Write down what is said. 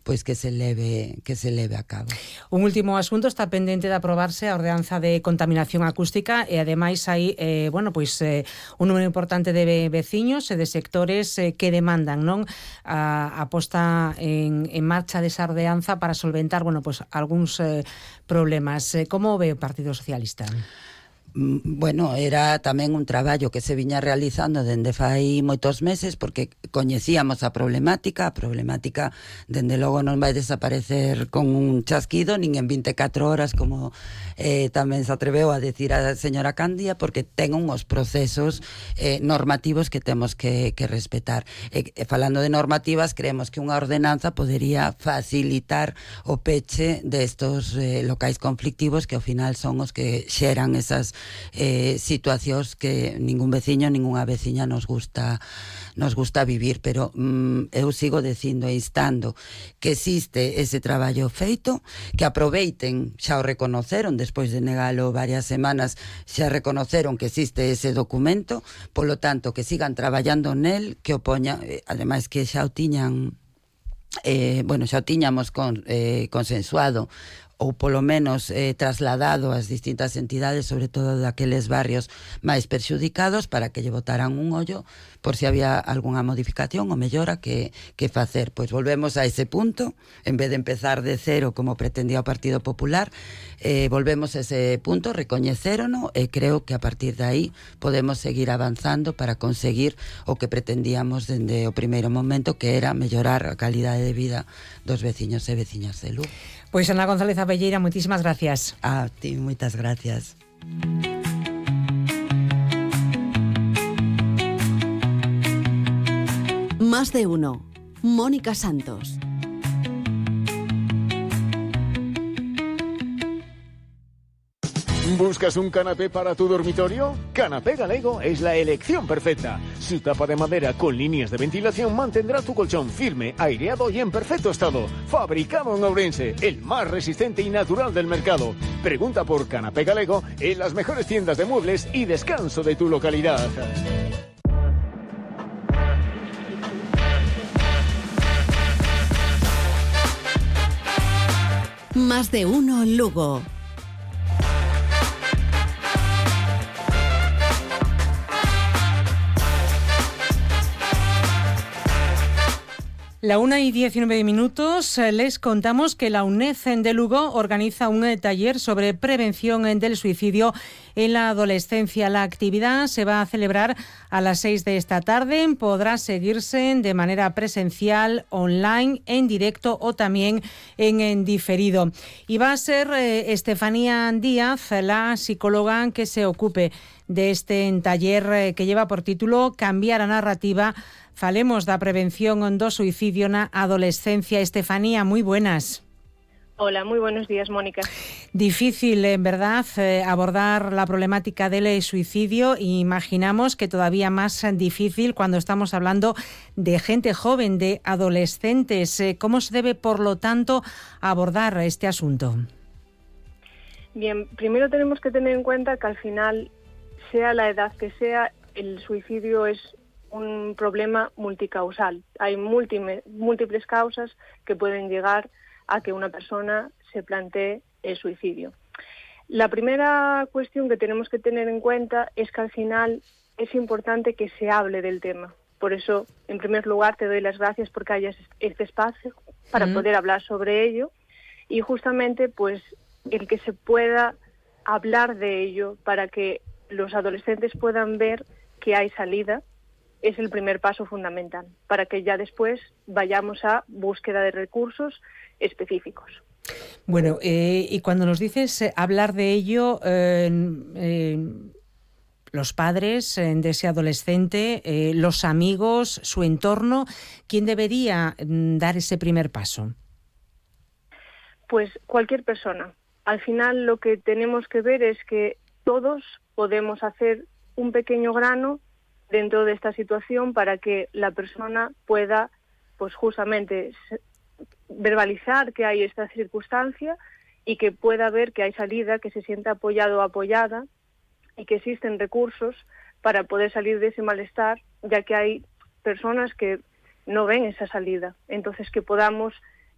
pois que se leve a cabo. Un último asunto, está pendente de aprobarse a ordenanza de contaminación acústica e ademais hai un número importante de veciños e de sectores que demandan, non, a posta en marcha desa ordenanza para solventar, algúns problemas. Como ve o Partido Socialista? Bueno, era tamén un traballo que se viña realizando dende fai moitos meses, porque coñecíamos a problemática dende logo non vai desaparecer con un chasquido, nin en 24 horas como tamén se atreveu a decir a señora Candia, porque ten unhos procesos normativos que temos que respetar. Falando de normativas, creemos que unha ordenanza podería facilitar o peche destos locais conflictivos que ao final son os que xeran esas situacións que ningún veciño, ningunha veciña nos gusta vivir, pero eu sigo dicindo e instando que existe ese traballo feito, que aproveiten, xa o reconoceron despois de negalo varias semanas, xa reconoceron que existe ese documento, polo tanto que sigan traballando nel, que o poñan, ademais que xa o tiñan xa o tiñamos consensuado ou polo menos trasladado ás distintas entidades, sobre todo daqueles barrios máis perxudicados, para que lle botaran un ollo por si había algunha modificación ou mellora que facer. Pois volvemos a ese punto, en vez de empezar de cero como pretendía o Partido Popular, volvemos a ese punto, recoñecérono, e creo que a partir de aí podemos seguir avanzando para conseguir o que pretendíamos dende o primeiro momento, que era mellorar a calidade de vida dos veciños e veciñas de Lugo. Pois Ana González Abelleira, moitísimas gracias. A ti, moitas gracias. Más de uno. Mónica Santos. ¿Buscas un canapé para tu dormitorio? Canapé Galego es la elección perfecta. Su tapa de madera con líneas de ventilación mantendrá tu colchón firme, aireado y en perfecto estado. Fabricado en Ourense, el más resistente y natural del mercado. Pregunta por Canapé Galego en las mejores tiendas de muebles y descanso de tu localidad. Más de uno Lugo. La 1:19, les contamos que la UNED de Lugo organiza un taller sobre prevención del suicidio en la adolescencia. La actividad se va a celebrar a las 6 de esta tarde. Podrá seguirse de manera presencial, online, en directo o también en diferido. Y va a ser Estefanía Díaz, la psicóloga que se ocupe de este taller que lleva por título Cambiar a narrativa. Falemos da prevención do suicidio na adolescencia. Estefanía, moi buenas. Hola, muy buenos días, Mónica. Difícil, en verdad, abordar la problemática del suicidio. Imaginamos que todavía más difícil cuando estamos hablando de gente joven, de adolescentes. ¿Cómo se debe, por lo tanto, abordar este asunto? Bien, primero tenemos que tener en cuenta que al final, sea la edad que sea, el suicidio es un problema multicausal. Hay múltiples causas que pueden llegar a que una persona se plantee el suicidio. La primera cuestión que tenemos que tener en cuenta es que al final es importante que se hable del tema. Por eso, en primer lugar, te doy las gracias porque haya este espacio para poder hablar sobre ello, y justamente pues el que se pueda hablar de ello para que los adolescentes puedan ver que hay salida es el primer paso fundamental, para que ya después vayamos a búsqueda de recursos específicos. Bueno, y cuando nos dices hablar de ello, los padres de ese adolescente, los amigos, su entorno, ¿quién debería dar ese primer paso? Pues cualquier persona. Al final lo que tenemos que ver es que todos podemos hacer un pequeño grano dentro de esta situación para que la persona pueda, pues justamente, verbalizar que hay esta circunstancia y que pueda ver que hay salida, que se sienta apoyado o apoyada y que existen recursos para poder salir de ese malestar, ya que hay personas que no ven esa salida. Entonces, que podamos